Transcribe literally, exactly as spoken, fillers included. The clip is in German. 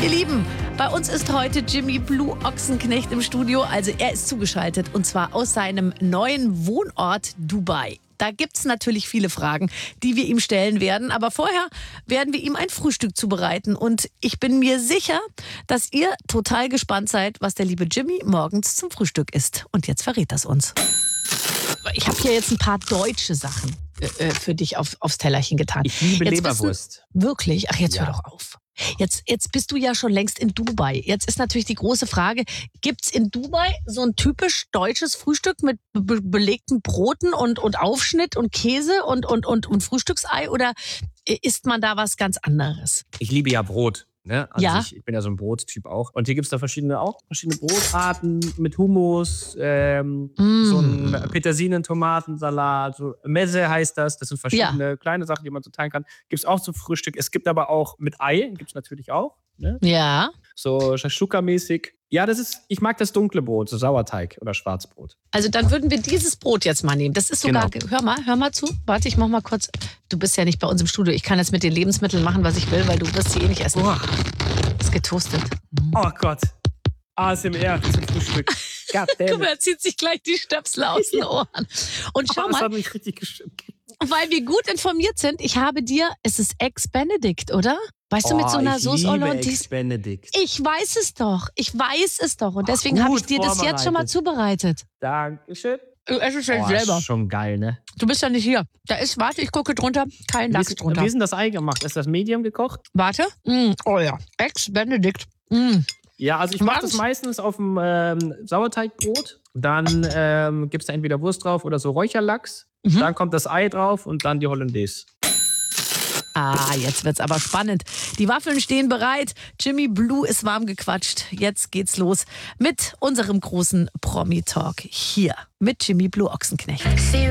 Ihr Lieben, bei uns ist heute Jimmy Blue Ochsenknecht im Studio. Also er ist zugeschaltet und zwar aus seinem neuen Wohnort Dubai. Da gibt es natürlich viele Fragen, die wir ihm stellen werden. Aber vorher werden wir ihm ein Frühstück zubereiten. Und ich bin mir sicher, dass ihr total gespannt seid, was der liebe Jimmy morgens zum Frühstück isst. Und jetzt verrät das uns. Ich habe hier jetzt ein paar deutsche Sachen äh, für dich auf, aufs Tellerchen getan. Ich liebe jetzt Leberwurst. Du, wirklich? Ach, jetzt Ja. hör doch auf. Jetzt, jetzt bist du ja schon längst in Dubai. Jetzt ist natürlich die große Frage, gibt's in Dubai so ein typisch deutsches Frühstück mit be belegten Broten und, und Aufschnitt und Käse und, und, und, und Frühstücksei oder isst man da was ganz anderes? Ich liebe ja Brot. Ne, an Ja. sich. Ich bin ja so ein Brottyp auch. Und hier gibt es da verschiedene, auch verschiedene Brotarten mit Hummus, ähm, Mm. so ein Petersilien-Tomatensalat, so Meze heißt das. Das sind verschiedene kleine Sachen, die man so teilen kann. Gibt es auch zum Frühstück. Es gibt aber auch mit Ei, gibt es natürlich auch. Ne? Ja. So Shashuka-mäßig. Ja, das ist, ich mag das dunkle Brot, so Sauerteig oder Schwarzbrot. Also dann würden wir dieses Brot jetzt mal nehmen. Das ist sogar, Genau. hör mal, hör mal zu. Warte, ich mach mal kurz. Du bist ja nicht bei uns im Studio. Ich kann jetzt mit den Lebensmitteln machen, was ich will, weil du wirst sie eh nicht essen. Boah. Ist getoastet. Oh Gott. A S M R zum Frühstück. Guck mal, er zieht sich gleich die Stöpsel aus den Ohren. Und schau Das mal, hat mich richtig geschockt. weil wir gut informiert sind, ich habe dir, es ist Ex-Benedict, oder? Weißt du, mit so einer ich Sauce liebe Hollandaise. Benedict. Ich weiß es doch. Ich weiß es doch. Und deswegen Ach, habe ich gut dir das jetzt schon mal vorbereitet. zubereitet. Dankeschön. Du isst es jetzt Oh, selber. ist schon geil, ne? Du bist ja nicht hier. Da ist, warte, ich gucke drunter, kein Wie Lachs ist, drunter. wie ist denn das Ei gemacht? Ist das Medium gekocht? Warte. Mm, oh ja. Ex-Benedict. Mm. Ja, also ich mache das Was? meistens auf dem ähm, Sauerteigbrot. Dann ähm, gibt es da entweder Wurst drauf oder so Räucherlachs. Mhm. Dann kommt das Ei drauf und dann die Hollandaise. Ah, jetzt wird's aber spannend. Die Waffeln stehen bereit. Jimmy Blue ist warm gequatscht. Jetzt geht's los mit unserem großen Promi-Talk hier mit Jimmy Blue Ochsenknecht.